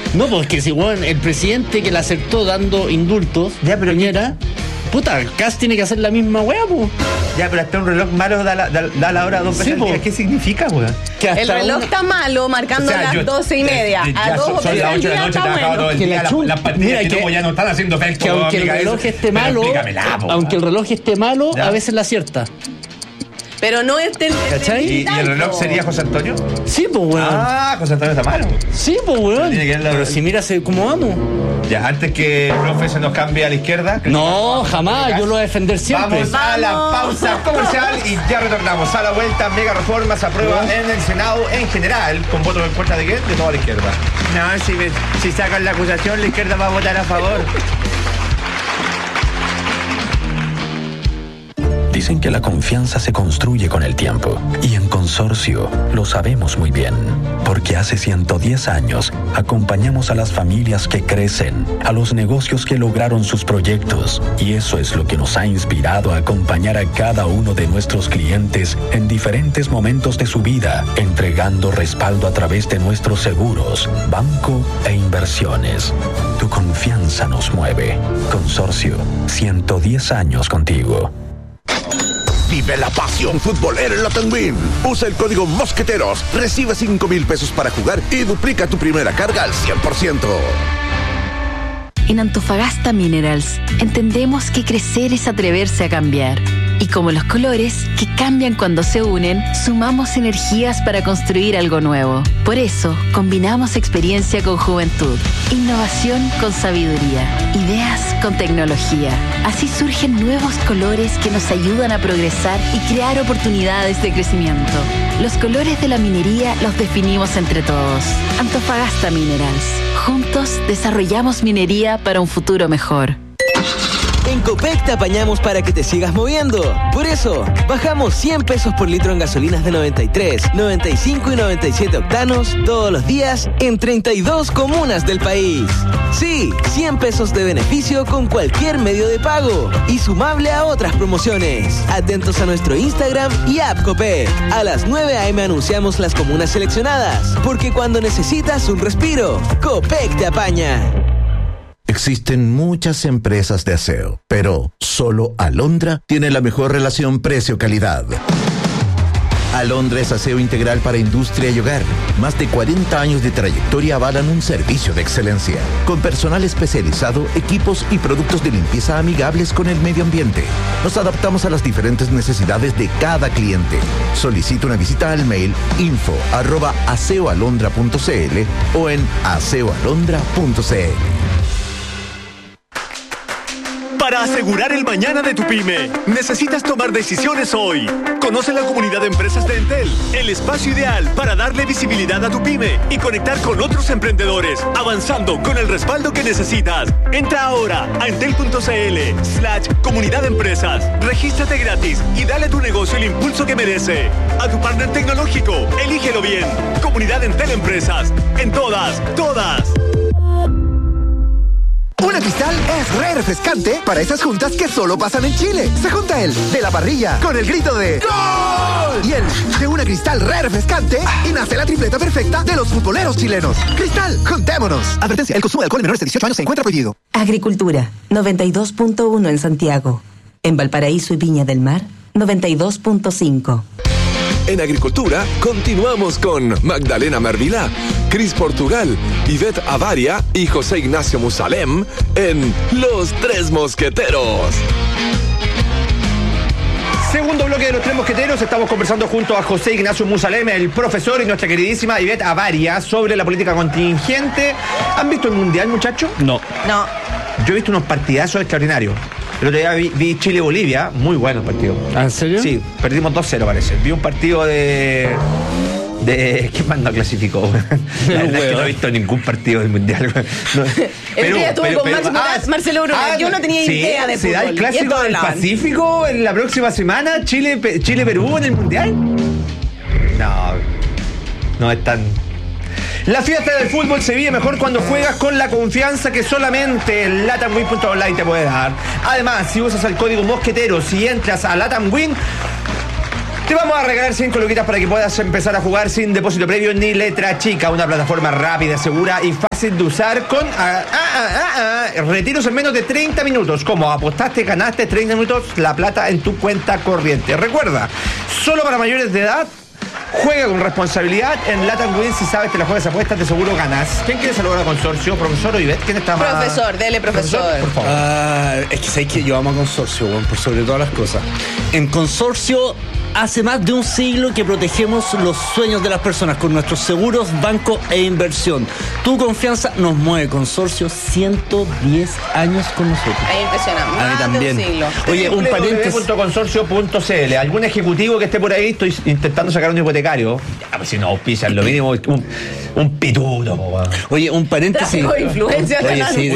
No, porque si weón, el presidente que la acertó dando indultos, Ya, pero Piñera, puta, Kast tiene que hacer la misma weá, po. Ya, pero hasta un reloj malo da la hora 2 veces Sí, al día. po. ¿Qué significa, weón? Que hasta El reloj está malo, marcando las 12:30. A 2 o 3 del día está bueno. Que la chun- Las pastillas Mira, que que- tomo ya no están haciendo efecto. que aunque el amiga, reloj eso. esté Pero malo, explícamela, po, aunque el weón. reloj esté malo, Ya. a veces la acierta. Pero no es del. ¿Cachai? ¿Y el reloj sería José Antonio? Sí, pues weón. Ah, José Antonio está malo. Sí, pues weón. Tiene que ver la- Pero si miras cómo vamos. Ya, antes que el profe se nos cambie a la izquierda. No, jamás, yo lo voy a defender siempre. Vamos a la pausa comercial y ya retornamos. A la vuelta, mega reforma se aprueba en el Senado en general, con votos en contra de quién, de toda la izquierda. No, si sacan la acusación, la izquierda va a votar a favor. Dicen que la confianza se construye con el tiempo y en Consorcio lo sabemos muy bien, porque hace 110 años acompañamos a las familias que crecen, a los negocios que lograron sus proyectos y eso es lo que nos ha inspirado a acompañar a cada uno de nuestros clientes en diferentes momentos de su vida, entregando respaldo a través de nuestros seguros, banco e inversiones. Tu confianza nos mueve. Consorcio, 110 años contigo. Vive la pasión futbolera en Latam Win. Usa el código Mosqueteros, recibe 5,000 pesos para jugar y duplica tu primera carga al 100%. En Antofagasta Minerals entendemos que crecer es atreverse a cambiar. Y como los colores, que cambian cuando se unen, sumamos energías para construir algo nuevo. Por eso, combinamos experiencia con juventud, innovación con sabiduría, ideas con tecnología. Así surgen nuevos colores que nos ayudan a progresar y crear oportunidades de crecimiento. Los colores de la minería los definimos entre todos. Antofagasta Minerals. Juntos desarrollamos minería para un futuro mejor. En Copec te apañamos para que te sigas moviendo. Por eso, bajamos 100 pesos por litro en gasolinas de 93, 95 y 97 octanos todos los días en 32 comunas del país. Sí, 100 pesos de beneficio con cualquier medio de pago y sumable a otras promociones. Atentos a nuestro Instagram y app Copec. A las 9 a.m. anunciamos las comunas seleccionadas, porque cuando necesitas un respiro, Copec te apaña. Existen muchas empresas de aseo, pero solo Alondra tiene la mejor relación precio-calidad. Alondra es aseo integral para industria y hogar. Más de 40 años de trayectoria avalan un servicio de excelencia, con personal especializado, equipos y productos de limpieza amigables con el medio ambiente. Nos adaptamos a las diferentes necesidades de cada cliente. Solicita una visita al mail info@aseoalondra.cl o en aseoalondra.cl. Para asegurar el mañana de tu pyme, necesitas tomar decisiones hoy. Conoce la comunidad de empresas de Entel, el espacio ideal para darle visibilidad a tu pyme y conectar con otros emprendedores, avanzando con el respaldo que necesitas. Entra ahora a entel.cl/comunidad de empresas. Regístrate gratis y dale a tu negocio el impulso que merece. A tu partner tecnológico, elígelo bien. Comunidad Entel Empresas. En todas. Una Cristal es re refrescante para esas juntas que solo pasan en Chile. Se junta el de la parrilla con el grito de ¡Gol! Y el de una Cristal re refrescante y nace la tripleta perfecta de los futboleros chilenos. Cristal, juntémonos. Advertencia, el consumo de alcohol en menores de 18 años se encuentra prohibido. Agricultura, 92.1 en Santiago. En Valparaíso y Viña del Mar, 92.5. En Agricultura, continuamos con Magdalena Mervilá, Cris Portugal, Ivette Avaria y José Ignacio Musalem en Los Tres Mosqueteros. Segundo bloque de Los Tres Mosqueteros, estamos conversando junto a José Ignacio Musalem, el profesor, y nuestra queridísima Ivette Avaria sobre la política contingente. ¿Han visto el Mundial, muchachos? No. Yo he visto unos partidazos extraordinarios. El otro día vi Chile-Bolivia, muy bueno el partido. ¿En serio? Sí, perdimos 2-0 parece. Vi un partido de ¿quién más no clasificó? La verdad es que no he visto ningún partido del Mundial. No. El día estuve con Marcelo Brunner. Yo no tenía idea de fútbol. ¿Se da el clásico del Pacífico en la próxima semana? ¿Chile-Perú en el Mundial? No es tan... La fiesta del fútbol se vive mejor cuando juegas con la confianza que solamente LatamWin.online te puede dar. Además, si usas el código Mosqueteros y entras a LatamWin, Te vamos a regalar 5 luquitas para que puedas empezar a jugar sin depósito previo ni letra chica. Una plataforma rápida, segura y fácil de usar con retiros en menos de 30 minutos. Como apostaste, ganaste 30 minutos la plata en tu cuenta corriente. Recuerda, solo para mayores de edad. Juega con responsabilidad en Latin Win. Si sabes que las juegas apuestas, de seguro ganas. ¿Quién quiere saludar al consorcio? ¿Profesor o Ivette? ¿Quién está más? Profesor, dele, profesor. Por favor. Es que sabes que yo amo a consorcio, bueno, por sobre todas las cosas. En consorcio, hace más de un siglo que protegemos los sueños de las personas con nuestros seguros, banco e inversión. Tu confianza nos mueve. Consorcio, 110 años con nosotros. Es impresionante. A mí también. De un siglo. Oye, un paréntesis. www.consorcio.cl. ¿Algún ejecutivo que esté por ahí? Estoy intentando sacar un hipotecario. Ya, pues si no auspician lo mínimo, un pituto. Oye, un paréntesis. Tráfico de influencia. Oye, sí,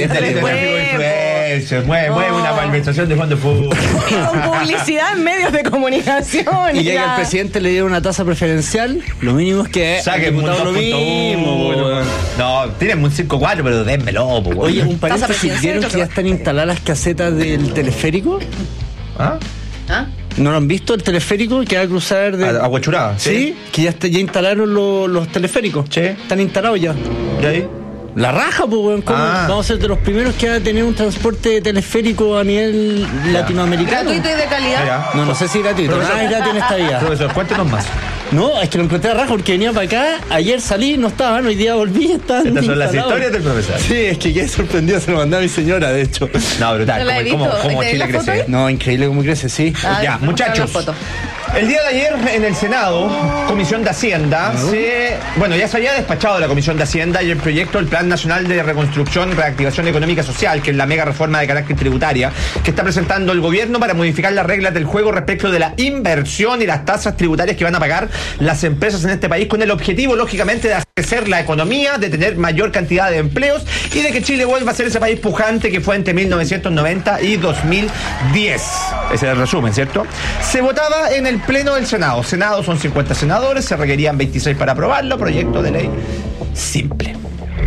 mueve una malversación de fondo de fútbol. Con publicidad en medios de comunicación. Y ya que al presidente le dieron una tasa preferencial, lo mínimo es que saquen un 2.1. No, tienen un 5.4, pero dénmelo. Oye, un paréntesis, ¿vieron que ya están instaladas las casetas del teleférico? ¿Ah? ¿No lo han visto el teleférico que va a cruzar de Aguachurá? Sí, que ya instalaron los teleféricos. Sí. Están instalados ya. ¿Y ahí? La raja, pues, weón. Vamos a ser de los primeros que va a tener un transporte teleférico a nivel latinoamericano. Gratuito y de calidad. No sé si gratuito. Es gratis en esta vida. Profesor, cuéntenos más. No, es que lo encontré a raja porque venía para acá. Ayer salí, no estaban. Hoy día volví y estaban. Estas son las historias del profesor. Sí, es que quedé sorprendido. Se lo mandé a mi señora, de hecho. No, brutal. ¿Cómo Chile crece? No, increíble cómo crece, sí. Ya, muchachos. El día de ayer en el Senado, Comisión de Hacienda, ya se había despachado de la Comisión de Hacienda y el proyecto del Plan Nacional de Reconstrucción y Reactivación Económica Social, que es la mega reforma de carácter tributaria, que está presentando el gobierno para modificar las reglas del juego respecto de la inversión y las tasas tributarias que van a pagar las empresas en este país, con el objetivo, lógicamente, de crecer la economía, de tener mayor cantidad de empleos y de que Chile vuelva a ser ese país pujante que fue entre 1990 y 2010. Ese es el resumen, ¿cierto? Se votaba en el Pleno del Senado. Senado son 50 senadores, se requerían 26 para aprobarlo. Proyecto de ley simple.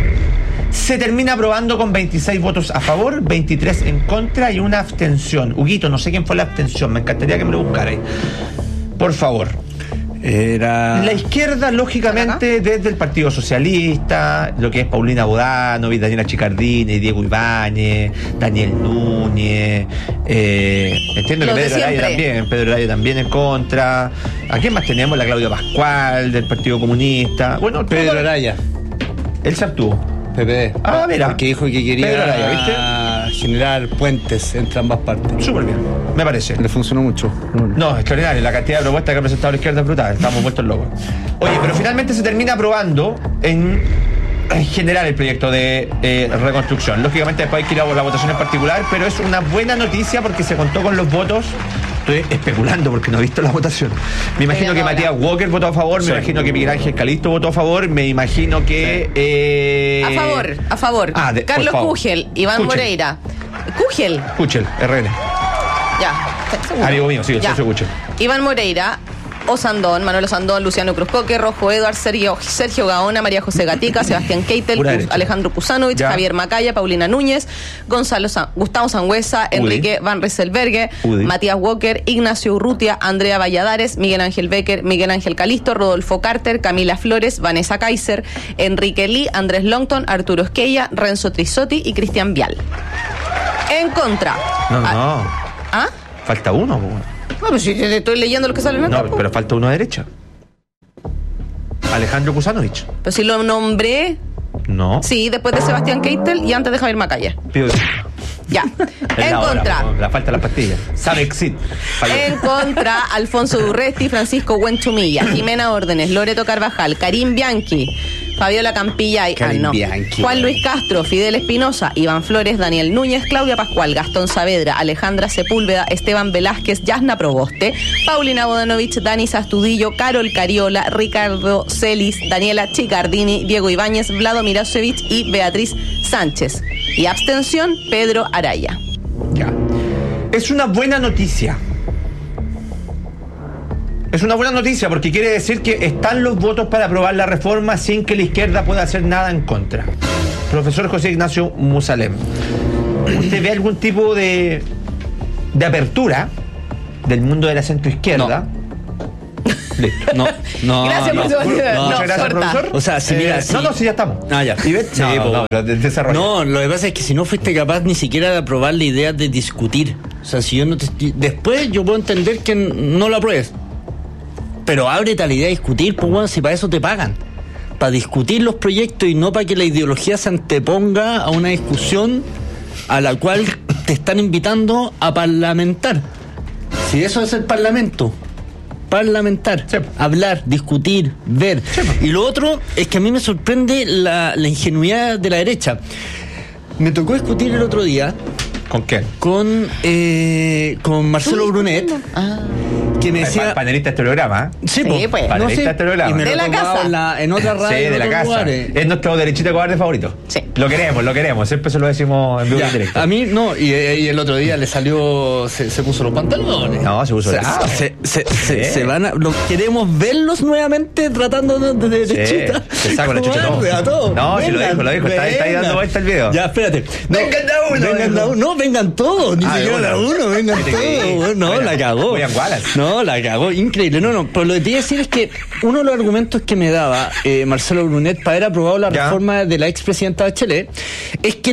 Se termina aprobando con 26 votos a favor, 23 en contra y una abstención. Huguito, no sé quién fue la abstención, me encantaría que me lo buscarais. Por favor. Era la izquierda, lógicamente, desde el Partido Socialista, lo que es Paulina Bodanovich, Daniela Chicardini, Diego Ibáñez, Daniel Núñez, entiendo que Pedro Araya también en contra. ¿A quién más tenemos? La Claudia Pascual, del Partido Comunista. Bueno, Pedro Araya. Él se abstuvo. PPD. Mira. Que dijo que quería Pedro Araya, ¿viste? generar puentes entre ambas partes. Súper bien, me parece. Le funcionó mucho. No, extraordinario. La cantidad de propuestas que ha presentado la izquierda es brutal. Estamos vueltos locos. Oye, pero finalmente se termina aprobando en general el proyecto de reconstrucción. Lógicamente después hay que ir a la votación en particular, pero es una buena noticia porque se contó con los votos. Estoy especulando porque no he visto la votación. Me imagino que Matías Walker votó a favor, me imagino que Miguel Ángel Calisto votó a favor, me imagino que... A favor. Carlos Kugel, Iván Moreira. Kugel, RN. Ya. Amigo mío, sí, el socio Kugel. Iván Moreira, Osandón, Manuel Osandón, Luciano Cruzcoque, Rojo Eduard, Sergio Gaona, María José Gatica, Sebastián Keitel, Alejandro Kusanovich, Javier Macaya, Paulina Núñez, Gustavo Sangüesa, Enrique Van Rieselberghe, Matías Walker, Ignacio Urrutia, Andrea Valladares, Miguel Ángel Becker, Miguel Ángel Calisto, Rodolfo Carter, Camila Flores, Vanessa Kaiser, Enrique Lee, Andrés Longton, Arturo Esquella, Renzo Trisotti y Cristian Vial. En contra. No. Falta uno. No, pero si te estoy leyendo lo que sale en el campo. Pero falta uno a derecha. Alejandro Kusanovich. Pero si lo nombré. No. Sí, después de Sebastián Keitel y antes de Javier Macaya. Ya. En contra. La falta de las pastillas. Sabexit. En contra, Alfonso Durresti, Francisco Huenchumilla, Jimena Órdenes, Loreto Carvajal, Karim Bianchi, Fabiola Campillay, Juan Luis Castro, Fidel Espinosa, Iván Flores, Daniel Núñez, Claudia Pascual, Gastón Saavedra, Alejandra Sepúlveda, Esteban Velázquez, Yasna Proboste, Paulina Bodanovich, Dani Sastudillo, Carol Cariola, Ricardo Celis, Daniela Chicardini, Diego Ibáñez, Vlado Mirasevich y Beatriz Sánchez. Y abstención, Pedro Araya. Ya. Es una buena noticia. Es una buena noticia porque quiere decir que están los votos para aprobar la reforma sin que la izquierda pueda hacer nada en contra. Profesor José Ignacio Musalem, ¿usted ve algún tipo de apertura del mundo de la centroizquierda? Listo. No. Gracias por su ayuda. Muchas gracias, profesor. O sea, si mira. Si ya estamos. Ah, ya. Ivette, desarrollo. No, lo que pasa es que si no fuiste capaz ni siquiera de aprobar la idea de discutir. O sea, si yo no te. Después yo puedo entender que no lo apruebes. Pero ábrete a la idea de discutir, pues bueno, si para eso te pagan. Para discutir los proyectos y no para que la ideología se anteponga a una discusión a la cual te están invitando a parlamentar. Si eso es el parlamento. Parlamentar, sí. Hablar, discutir, ver. Sí. Y lo otro es que a mí me sorprende la ingenuidad de la derecha. Me tocó discutir el otro día. ¿Con quién? Con Marcelo Brunet. Que me decía. Panelista de este programa. Sí, pues. Panelista de este programa. Y me de la casa. En otra radio. Sí, de la casa. Lugares. Es nuestro derechito cobarde favorito. Sí. Lo queremos. Siempre se lo decimos en vivo y en directo. A mí no. Y el otro día le salió. Se puso los pantalones. No, se puso se van a. Queremos verlos nuevamente tratando de derechita. Se saca la chucha todo. No, si lo dijo. Está ahí dando vuelta el video. Ya, espérate. Vengan de uno. No, vengan todos. Ni siquiera de uno. Vengan todos. No, la cagó. No, la cagó, increíble. No, pero lo que te iba a decir es que uno de los argumentos que me daba Marcelo Brunet para haber aprobado la reforma de la expresidenta Bachelet es que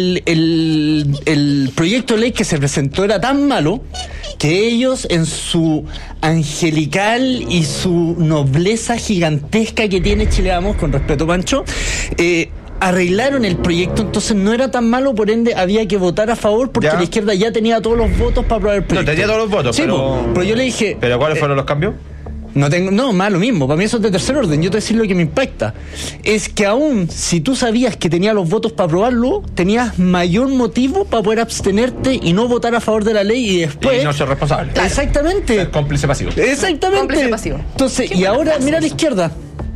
el proyecto de ley que se presentó era tan malo que ellos, en su angelical y su nobleza gigantesca que tiene Chile Vamos, con respeto, Pancho, arreglaron el proyecto, entonces no era tan malo, por ende había que votar a favor porque la izquierda ya tenía todos los votos para aprobar el proyecto. No tenía todos los votos, sí, pero yo le dije... ¿Pero cuáles fueron los cambios? Más lo mismo, para mí eso es de tercer orden. Yo te voy a decir lo que me impacta es que aún si tú sabías que tenía los votos para aprobarlo, tenías mayor motivo para poder abstenerte y no votar a favor de la ley y después... Y no ser responsable. Claro. Exactamente. Ser cómplice pasivo. Exactamente. Cómplice pasivo. Entonces, y ahora mira a la izquierda.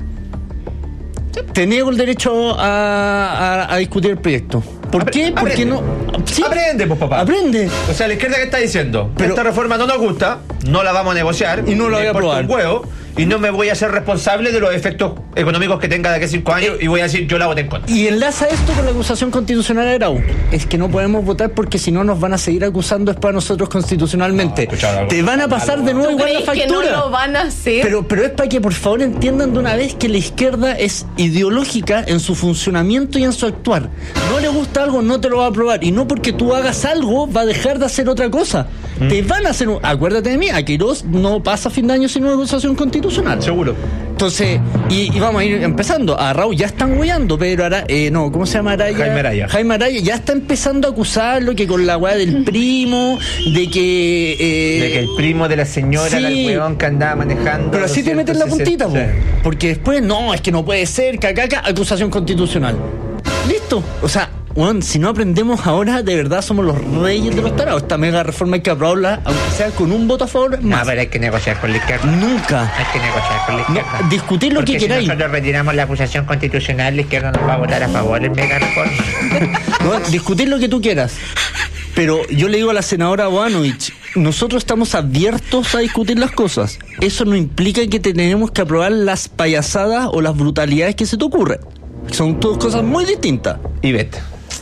Te niego el derecho a discutir el proyecto. ¿Por qué? Porque no... Sí. Aprende, pues, papá. Aprende. O sea, la izquierda, ¿qué está diciendo? Pero esta reforma no nos gusta, no la vamos a negociar. Y no la voy a aprobar. Un huevo, y no me voy a ser responsable de los efectos económicos que tenga de aquí a 5 años y voy a decir, yo la voté en contra. Y enlaza esto con la acusación constitucional de Grau. Es que no podemos votar porque si no nos van a seguir acusando después a nosotros constitucionalmente. Te van a pasar de nuevo igual la factura. Que no lo van a hacer. Pero es para que por favor entiendan de una vez que la izquierda es ideológica en su funcionamiento y en su actuar. No le gusta algo, no te lo va a aprobar. Y no porque tú hagas algo va a dejar de hacer otra cosa. Te van a hacer acuérdate de mí, a Queiroz no pasa fin de año sin una acusación constitucional. Seguro. Entonces, y vamos a ir empezando. A Raúl ya están hueando, pero ahora, ¿cómo se llama Araya? Jaime Araya ya está empezando a acusarlo que con la weá del primo, de que el primo de la señora era el weón que andaba manejando. Pero así te meten la puntita, sí. Porque después, no, es que no puede ser, cacaca, acusación constitucional. Listo. O sea, bueno, si no aprendemos ahora, de verdad somos los reyes de los tarados. Esta mega reforma hay que aprobarla, aunque sea con un voto a favor más. No, pero hay que negociar con la izquierda. Nunca. Hay que negociar con la izquierda. No, discutir lo porque que queráis. Si nosotros retiramos la acusación constitucional, la izquierda nos va a votar a favor en mega reforma. No, discutir lo que tú quieras. Pero yo le digo a la senadora Boanovich, nosotros estamos abiertos a discutir las cosas. Eso no implica que tenemos que aprobar las payasadas o las brutalidades que se te ocurren. Son dos cosas muy distintas. Ivette.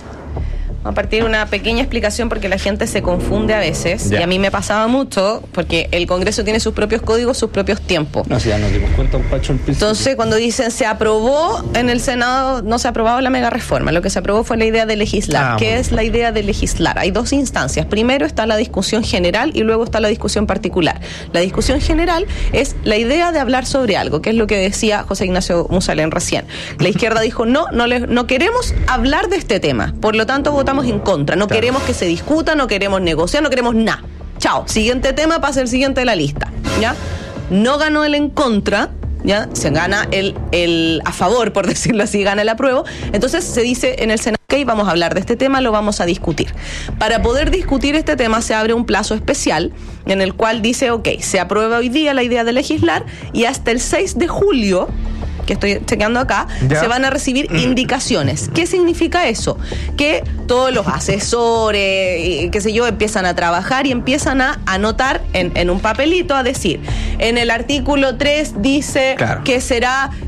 A partir de una pequeña explicación porque la gente se confunde a veces, y a mí me pasaba mucho porque el Congreso tiene sus propios códigos, sus propios tiempos. No, si ya nos dimos cuenta un pacho al principio. Entonces, cuando dicen se aprobó en el Senado, no se ha aprobado la mega reforma, lo que se aprobó fue la idea de legislar. ¿Qué es la idea de legislar? Hay dos instancias. Primero está la discusión general y luego está la discusión particular. La discusión general es la idea de hablar sobre algo, que es lo que decía José Ignacio Musalén recién. La izquierda dijo, no queremos hablar de este tema, por lo tanto votamos en contra, no queremos que se discuta, no queremos negociar, no queremos nada. Chao, siguiente tema, pasa el siguiente de la lista. ¿Ya? No ganó el en contra, ¿ya? Se gana el a favor, por decirlo así, gana el apruebo. Entonces se dice en el Senado, ok, vamos a hablar de este tema, lo vamos a discutir. Para poder discutir este tema se abre un plazo especial en el cual dice, ok, se aprueba hoy día la idea de legislar y hasta el 6 de julio, que estoy chequeando acá, se van a recibir indicaciones. ¿Qué significa eso? Que todos los asesores, qué sé yo, empiezan a trabajar y empiezan a anotar en un papelito, a decir, en el artículo 3 dice que será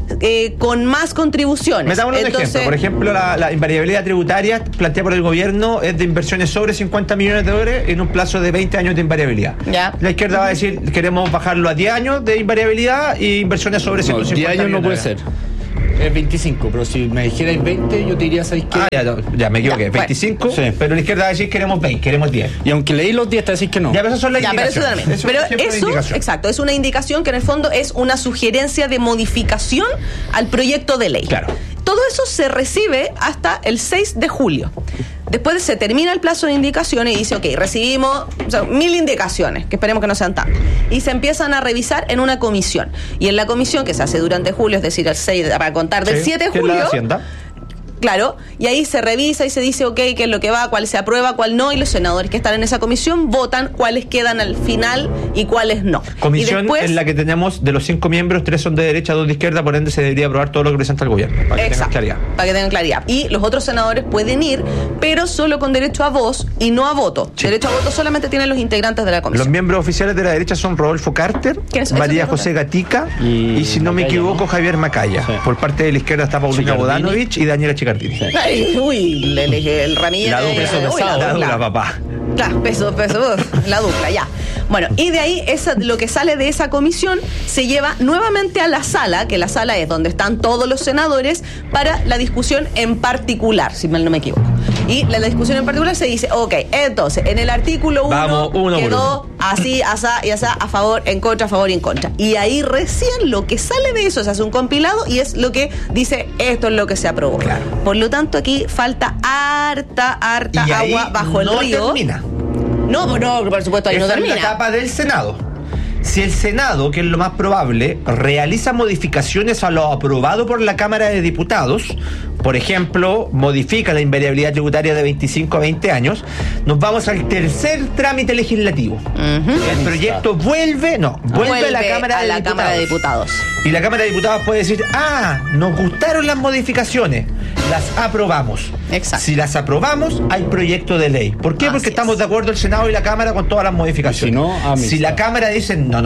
con más contribuciones. Metámonos un ejemplo. Por ejemplo, la invariabilidad tributaria planteada por el gobierno es de inversiones sobre 50 millones de dólares en un plazo de 20 años de invariabilidad. Ya. La izquierda va a decir, queremos bajarlo a 10 años de invariabilidad y inversiones sobre 150 10 años no puede millones. ser. Es 25, pero si me dijerais 20, yo te diría, ¿sabéis qué? Ya me equivoqué. 25, bueno. Sí. Pero la izquierda va a decir, queremos 20, queremos 10. Y aunque leí los 10, te decís que no. Ya, pero esas son las indicaciones. Pero eso, exacto, es una indicación que en el fondo es una sugerencia de modificación al proyecto de ley. Claro. Todo eso se recibe hasta el 6 de julio. Después se termina el plazo de indicaciones y dice, ok, recibimos 1000 indicaciones, que esperemos que no sean tantas. Y se empiezan a revisar en una comisión. Y en la comisión, que se hace durante julio, es decir, el 6, para contar del 7 de julio... ¿Qué es la Hacienda? Claro, y ahí se revisa y se dice, ok, qué es lo que va, cuál se aprueba, cuál no, y los senadores que están en esa comisión votan cuáles quedan al final y cuáles no. Comisión y después, en la que tenemos de los 5 miembros, 3 son de derecha, 2 de izquierda, por ende se debería aprobar todo lo que presenta el gobierno, para que tengan claridad. Para que tengan claridad. Y los otros senadores pueden ir, pero solo con derecho a voz y no a voto. Sí. Derecho a voto solamente tienen los integrantes de la comisión. Los miembros oficiales de la derecha son Rodolfo Carter, María José Gatica y si no me equivoco, Javier Macaya. Sí. Por parte de la izquierda está Paulina Bodanovich y Daniela Chicardini. Sí. Uy, el ramillete. La dupla, la dupla, papá. Claro, peso, la dupla, ya. Bueno, y de ahí lo que sale de esa comisión se lleva nuevamente a la sala, que la sala es donde están todos los senadores, para la discusión en particular, si mal no me equivoco. Y la discusión en particular se dice, ok, entonces, en el artículo 1 quedó así, asá y asá, a favor, en contra, a favor y en contra. Y ahí recién lo que sale de eso se hace un compilado y es lo que dice, esto es lo que se aprobó. Claro. Por lo tanto, aquí falta harta agua bajo el río. Termina. No, por supuesto, ahí no termina. Es la etapa del Senado. Si el Senado, que es lo más probable, realiza modificaciones a lo aprobado por la Cámara de Diputados, por ejemplo, modifica la invariabilidad tributaria de 25 a 20 años, nos vamos al tercer trámite legislativo. El proyecto vuelve a la Cámara de Diputados. Y la Cámara de Diputados puede decir, nos gustaron las modificaciones, las aprobamos. Exacto. Si las aprobamos, hay proyecto de ley. ¿Por qué? Porque estamos de acuerdo el Senado y la Cámara con todas las modificaciones. Si la Cámara dice, no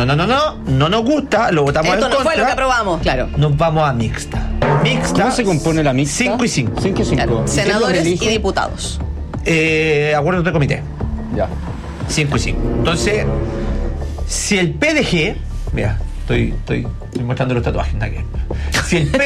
nos gusta, lo votamos en contra. Esto no fue lo que aprobamos, claro. Nos vamos a mixta. ¿Cómo se compone la mixta? 5 y 5. 5 y 5. Claro. Senadores y diputados. Acuerdos de comité. Ya. 5 y 5. Entonces, si el PDG, mira, estoy mostrando los tatuajes, ¿no? Si el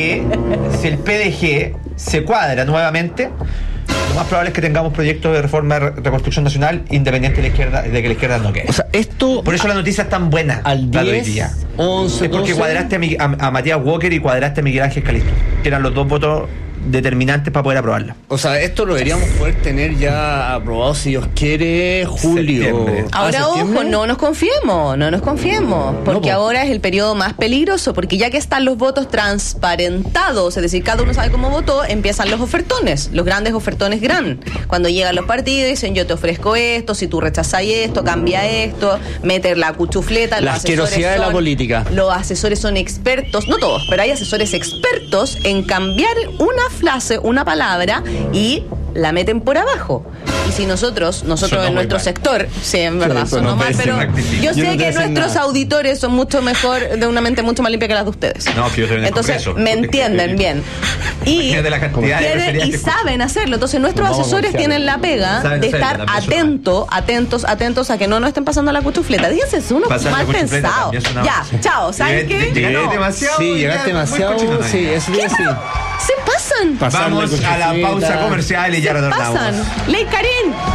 PDG se cuadra nuevamente, lo más probable es que tengamos proyectos de reforma de reconstrucción nacional independiente de que la izquierda no quede. O sea, por eso la noticia es tan buena. Al 10, 11, es porque 12. Cuadraste a Matías Walker y cuadraste a Miguel Ángel Calisto, que eran los dos votos determinantes para poder aprobarla. O sea, esto lo deberíamos poder tener ya aprobado, si Dios quiere, julio. Septiembre. Ahora, ojo, no nos confiemos, porque ahora es el periodo más peligroso, porque ya que están los votos transparentados, es decir, cada uno sabe cómo votó, empiezan los ofertones, los grandes ofertones cuando llegan los partidos, dicen, yo te ofrezco esto, si tú rechazas esto, cambia esto, meter la cuchufleta. La asquerosidad de la política. Los asesores son expertos, no todos, pero hay asesores expertos en cambiar una frase, una palabra y la meten por abajo. Y si nosotros en nuestro sector, sí, en verdad, sonó mal, pero yo sé que nuestros auditores son mucho mejor, de una mente mucho más limpia que las de ustedes. No, que yo estoy en el Entonces, Congreso. me entienden bien. Y saben hacerlo. Entonces, nuestros asesores tienen la pega de estar atentos a que no nos estén pasando la cuchufleta. Díganse, es uno mal pensado. Ya, chao, ¿saben qué? Llegaste demasiado. Sí, llegaste demasiado. Sí, eso sí. Se pasan. Vamos a la pausa comercial y ya retornamos. Ley Karim.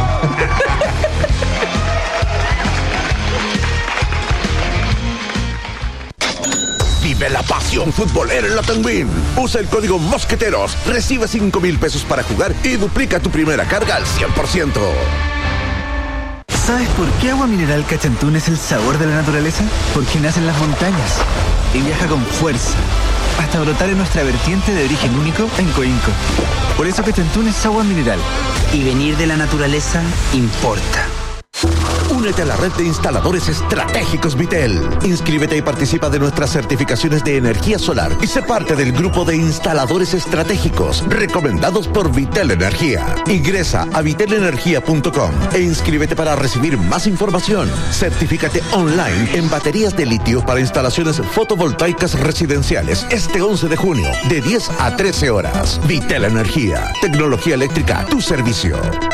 Vive la pasión futbolera en la Tenguín. Usa el código Mosqueteros, recibe 5,000 pesos para jugar y duplica tu primera carga al 100%. ¿Sabes por qué Agua Mineral Cachantún es el sabor de la naturaleza? Porque nace en las montañas y viaja con fuerza hasta brotar en nuestra vertiente de origen único en Coinco. Por eso Cachantún es agua mineral. Y venir de la naturaleza importa. Únete a la red de instaladores estratégicos Vitel. Inscríbete y participa de nuestras certificaciones de energía solar y sé parte del grupo de instaladores estratégicos recomendados por Vitel Energía. Ingresa a vitelenergia.com e inscríbete para recibir más información. Certifícate online en baterías de litio para instalaciones fotovoltaicas residenciales este 11 de junio de 10 a 13 horas. Vitel Energía, tecnología eléctrica a tu servicio.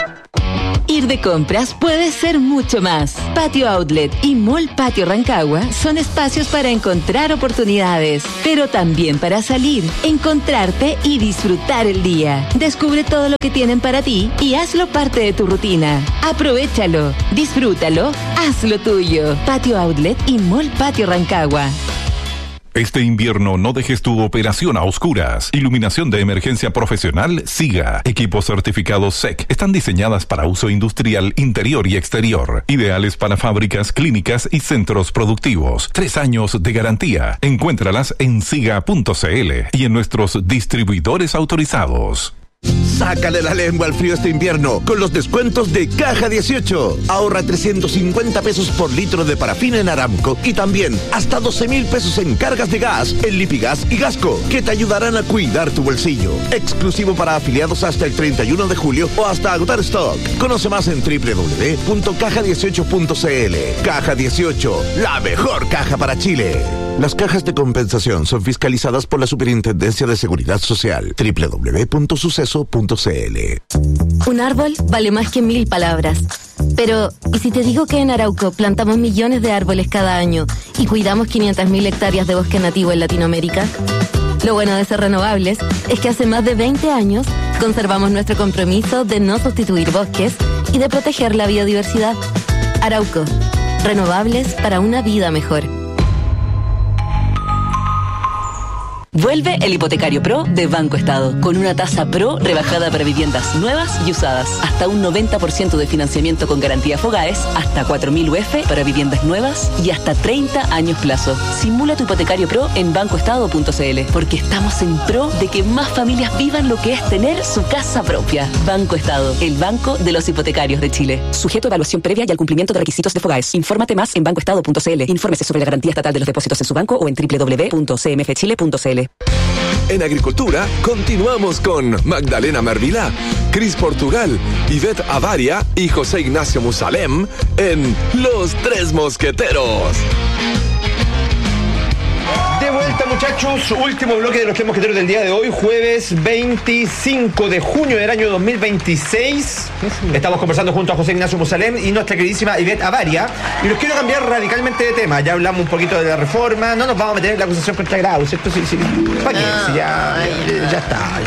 Ir de compras puede ser mucho más. Patio Outlet y Mall Patio Rancagua son espacios para encontrar oportunidades, pero también para salir, encontrarte y disfrutar el día. Descubre todo lo que tienen para ti y hazlo parte de tu rutina. Aprovéchalo, disfrútalo, hazlo tuyo. Patio Outlet y Mall Patio Rancagua. Este invierno no dejes tu operación a oscuras. Iluminación de emergencia profesional SIGA. Equipos certificados SEC. Están diseñadas para uso industrial interior y exterior. Ideales para fábricas, clínicas y centros productivos. 3 años de garantía. Encuéntralas en siga.cl y en nuestros distribuidores autorizados. Sácale la lengua al frío este invierno con los descuentos de Caja 18. Ahorra 350 pesos por litro de parafina en Aramco y también hasta 12,000 pesos en cargas de gas en Lipigas y Gasco, que te ayudarán a cuidar tu bolsillo. Exclusivo para afiliados hasta el 31 de julio o hasta agotar stock. Conoce más en www.caja18.cl. Caja 18, la mejor caja para Chile. Las cajas de compensación son fiscalizadas por la Superintendencia de Seguridad Social. www.suceso.cl. Un árbol vale más que 1000 palabras. Pero, ¿y si te digo que en Arauco plantamos millones de árboles cada año y cuidamos 500.000 hectáreas de bosque nativo en Latinoamérica? Lo bueno de ser renovables es que hace más de 20 años conservamos nuestro compromiso de no sustituir bosques y de proteger la biodiversidad. Arauco, renovables para una vida mejor. Vuelve el Hipotecario Pro de Banco Estado, con una tasa Pro rebajada para viviendas nuevas y usadas, hasta un 90% de financiamiento con garantía Fogaes, hasta 4.000 UF para viviendas nuevas y hasta 30 años plazo. Simula tu Hipotecario Pro en bancoestado.cl, porque estamos en pro de que más familias vivan lo que es tener su casa propia. Banco Estado, el banco de los hipotecarios de Chile. Sujeto a evaluación previa y al cumplimiento de requisitos de Fogaes. Infórmate más en bancoestado.cl. Infórmese sobre la garantía estatal de los depósitos en su banco o en www.cmfchile.cl. En Agricultura, continuamos con Magdalena Mervilá, Cris Portugal, Ivette Avaria y José Ignacio Musalem en Los Tres Mosqueteros. De vuelta, muchachos, último bloque de Los Tres Mosqueteros del día de hoy, jueves 25 de junio del año 2026. Estamos conversando junto a José Ignacio Musalem y nuestra queridísima Ivette Avaria. Y los quiero cambiar radicalmente de tema. Ya hablamos un poquito de la reforma, no nos vamos a meter en la acusación contra Grau, ¿cierto? Sí. ¿Para qué? Sí, ya está.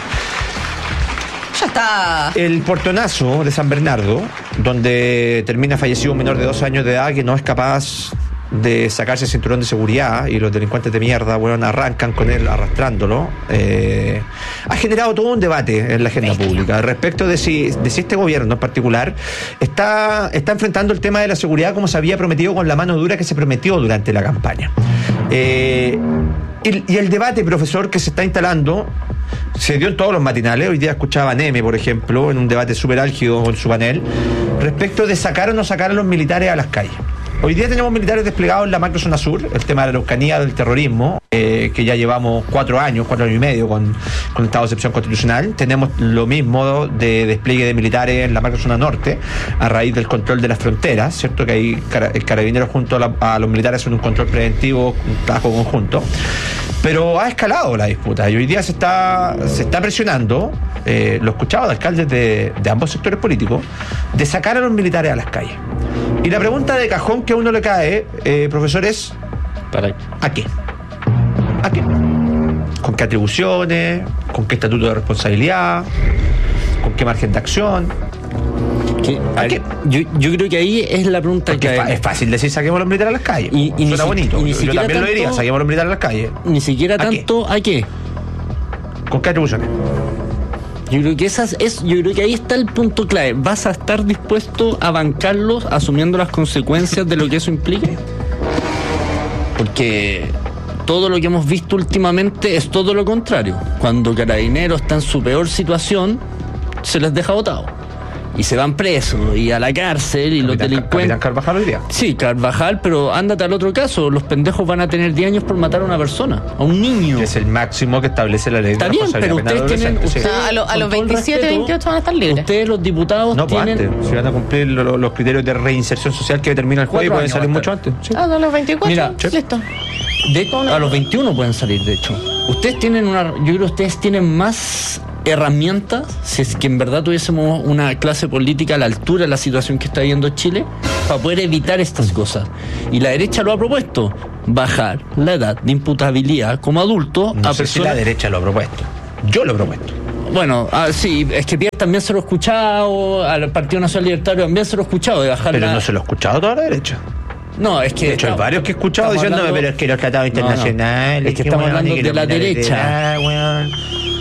Ya está. El portonazo de San Bernardo, donde termina fallecido un menor de 2 años de edad que no es capaz de sacarse el cinturón de seguridad y los delincuentes de mierda, bueno, arrancan con él arrastrándolo, ha generado todo un debate en la agenda pública respecto de si este gobierno en particular está enfrentando el tema de la seguridad como se había prometido, con la mano dura que se prometió durante la campaña. Y el debate, profesor, que se está instalando se dio en todos los matinales. Hoy día escuchaba a Neme, por ejemplo, en un debate súper álgido con su panel, respecto de sacar o no sacar a los militares a las calles. Hoy día tenemos militares desplegados en la macrozona sur, el tema de la Araucanía, del terrorismo, que ya llevamos 4 años y medio con el estado de excepción constitucional. Tenemos lo mismo de despliegue de militares en la macrozona norte, a raíz del control de las fronteras, ¿cierto? Que ahí el carabinero junto a los militares son un control preventivo, un trabajo conjunto. Pero ha escalado la disputa y hoy día se está presionando, lo escuchaba de alcaldes de ambos sectores políticos, de sacar a los militares a las calles. Y la pregunta de cajón que a uno le cae, profesor, es ¿a qué? ¿A qué? ¿Con qué atribuciones? ¿Con qué estatuto de responsabilidad? ¿Con qué margen de acción? ¿A qué? Yo creo que ahí es la pregunta. Porque que es fácil decir saquemos a los militares a las calles. Suena bonito. Yo también lo diría, saquemos a los militares a las calles. Ni siquiera tanto ¿a qué? ¿Con qué atribuciones? Yo creo que ahí está el punto clave. ¿Vas a estar dispuesto a bancarlos asumiendo las consecuencias de lo que eso implique? Porque todo lo que hemos visto últimamente es todo lo contrario. Cuando Carabineros está en su peor situación, se les deja botado. y se van presos y a la cárcel y los delincuentes. ¿Capitán Carvajal hoy día? Sí, Carvajal, pero ándate al otro caso. Los pendejos van a tener 10 años por matar a una persona, a un niño. Que es el máximo que establece la ley. Está de bien, pero ustedes tienen. A los 27, 28 van a estar libres. Ustedes, los diputados, no, pues tienen. antes, si van a cumplir los criterios de reinserción social que determina el juez y pueden salir mucho antes. Sí. A los 24, mira, listo. De hecho, a los 21 pueden salir, de hecho. Ustedes tienen yo creo que ustedes tienen más herramientas, si es que en verdad tuviésemos una clase política a la altura de la situación que está viviendo Chile, para poder evitar estas cosas. Y la derecha lo ha propuesto, bajar la edad de imputabilidad como adulto no a sé personas. Si la derecha lo ha propuesto. Yo lo he propuesto. Bueno, sí, es que Pierre también se lo ha escuchado, al Partido Nacional Libertario también se lo ha escuchado, de bajar. Pero no se lo ha escuchado a toda la derecha. No, es que. De hecho, hay varios que he escuchado diciéndome, pero es que los tratados internacionales. Es que estamos hablando de la derecha.